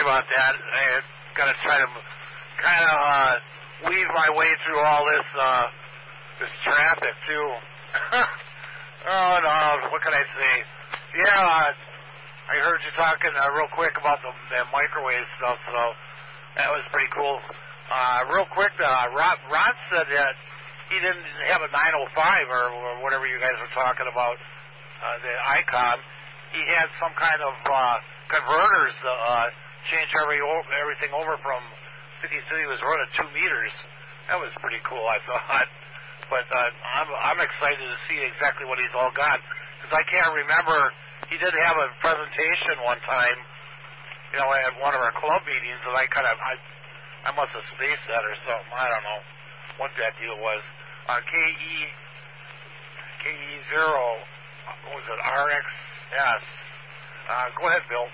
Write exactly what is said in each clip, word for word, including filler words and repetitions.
about that. I got to try to kind of uh, weave my way through all this uh, this traffic too. Oh no, what can I say? Yeah, uh, I heard you talking uh, real quick about the, the microwave stuff, so that was pretty cool. Uh, real quick, uh, Ron, Ron said that he didn't have a nine oh five or, or whatever you guys were talking about, uh, the Icon. He had some kind of uh, converters to uh, change every everything over from fifty-three was running two meters. That was pretty cool, I thought. But uh, I'm I'm excited to see exactly what he's all got, because I can't remember. He did have a presentation one time, you know, at one of our club meetings, and I kind of I I must have spaced that or something. I don't know what that deal was. Uh, K E K E zero, what was it? R X S. Uh, go ahead, Bill.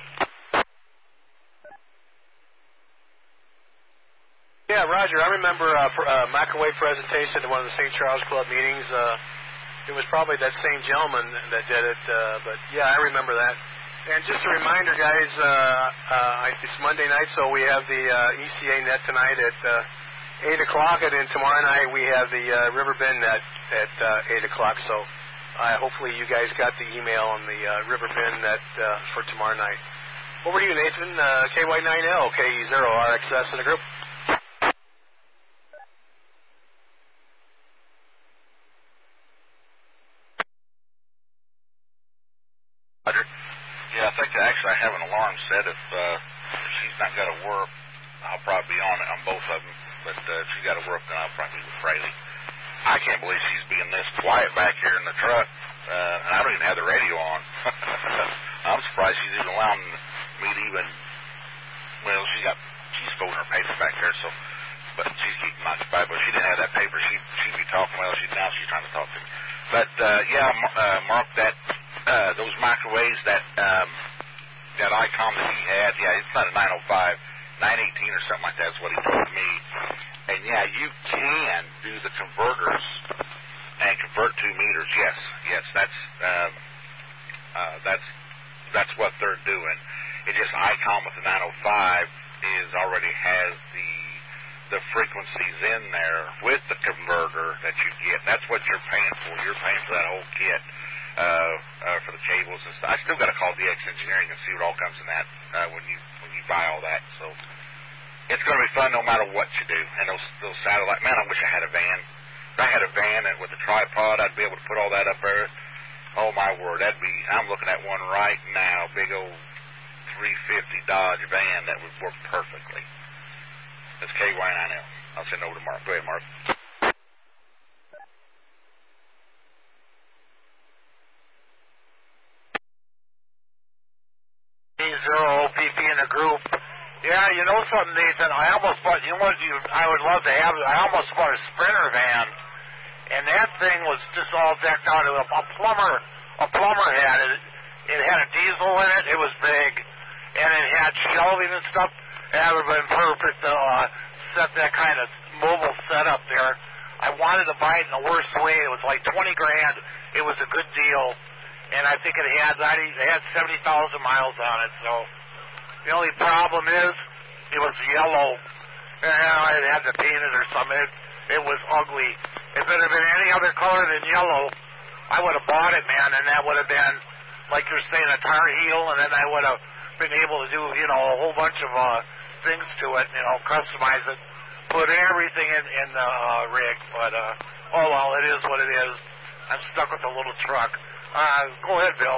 Yeah, Roger, I remember a uh, uh, microwave presentation at one of the Saint Charles Club meetings. Uh, it was probably that same gentleman that did it, uh, but yeah, I remember that. And just a reminder, guys, uh, uh, it's Monday night, so we have the uh, E C A net tonight at uh, eight o'clock, and then tomorrow night we have the uh, River Bend net at uh, eight o'clock. So uh, hopefully you guys got the email on the uh, River Bend net uh, for tomorrow night. Over to you, Nathan. Uh, K Y nine L, K E zero, R X S in the group. Yeah, I think that actually I have an alarm set. If, uh, if she's not got to work, I'll probably be on it on both of them. But uh, if she's got to work, then I'll probably be with Fraley. I can't believe she's being this quiet back here in the truck, uh, and I don't even have the radio on. I'm surprised she's even allowing me to even. Well, she got she's folding her paper back there, so. But she's keeping my occupied. But if she didn't have that paper, she she'd be talking. Well, she now she's trying to talk to me. But uh, yeah, uh, Mark, that. Uh, those microwaves, that um, that Icon that he had, yeah, it's not a nine oh five, nine eighteen or something like that is what he told me. And, yeah, you can do the converters and convert two meters. Yes, yes, that's um, uh, that's that's what they're doing. It just Icon with the nine oh five is already has the the frequencies in there with the converter that you get. That's what you're paying for. You're paying for that whole kit. Uh, uh, for the cables and stuff. I still got to call D X Engineering and see what all comes in that uh, when you when you buy all that. So it's going to be fun no matter what you do. And those those satellite, man, I wish I had a van. If I had a van and with a tripod, I'd be able to put all that up there. Oh my word, that'd be. I'm looking at one right now, big old three fifty Dodge van that would work perfectly. That's K Y nine L. I'll send it over to Mark. Go ahead, Mark. Zero O P P in the group. Yeah, you know something, Nathan? I almost bought. You know what? You, I would love to have. I almost bought a Sprinter van, and that thing was just all decked out. A, a plumber, a plumber had it. It had a diesel in it. It was big, and it had shelving and stuff. That would have been perfect to uh, set that kind of mobile setup there. I wanted to buy it in the worst way. It was like twenty grand. It was a good deal. And I think it had it had seventy thousand miles on it. So the only problem is it was yellow. And I had to paint it or something. It, it was ugly. If it had been any other color than yellow, I would have bought it, man. And that would have been, like you're saying, a Tar Heel. And then I would have been able to do, you know, a whole bunch of uh, things to it. You know, customize it, put everything in, in the uh, rig. But uh, oh well, it is what it is. I'm stuck with a little truck. Uh, go ahead, Bill.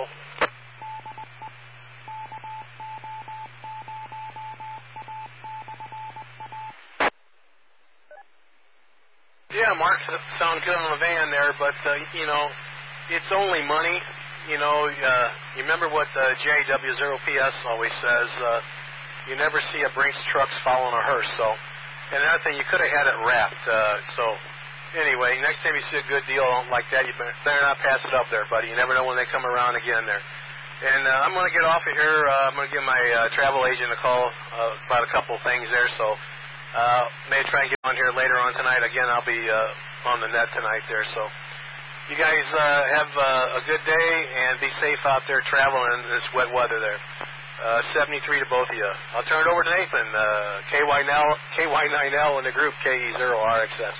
Yeah, Mark, sound good on the van there, but, uh, you know, it's only money. You know, uh, you remember what uh, J W zero P S always says, uh, you never see a Brinks trucks following a hearse. So, and another thing, you could have had it wrapped. Uh, so, anyway, next time you see a good deal like that, you better not pass it up there, buddy. You never know when they come around again there. And uh, I'm going to get off of here. Uh, I'm going to give my uh, travel agent a call uh, about a couple of things there. So uh, maybe try and get on here later on tonight. Again, I'll be uh, on the net tonight there. So you guys uh, have uh, a good day and be safe out there traveling in this wet weather there. Uh, seventy-three to both of you. I'll turn it over to Nathan. Uh, K Y nine L in the group K E zero R X S.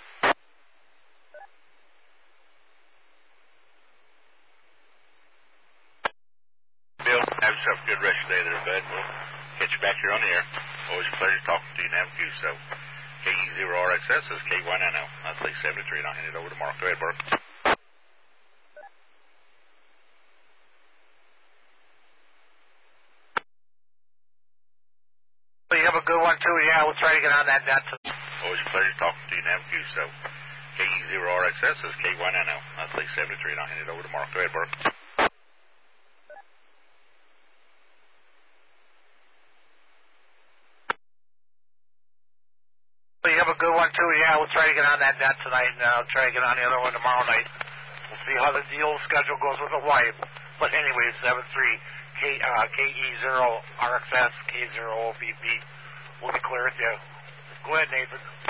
Bill, have yourself a good rest of the day there, bud. We'll catch you back here on the air. Always a pleasure talking to you, Navigate. So, K E zero R X S is K Y nine L. I'll say seventy-three, and I'll hand it over to Mark. Go ahead, Mark. You have a good one, too. Yeah, we'll try to get on that net. Always a pleasure talking to you, Navigate. So, K E zero R X S is K Y nine L. I'll say seventy-three, and I'll hand it over to Mark. Go ahead, Mark. You have a good one, too. Yeah, we'll try to get on that net tonight, and I'll try to get on the other one tomorrow night. We'll see how the deal schedule goes with the wife. But anyway, seven three K, uh, K E zero R X S, K zero O B B. We'll be clear with you. Go ahead, Nathan.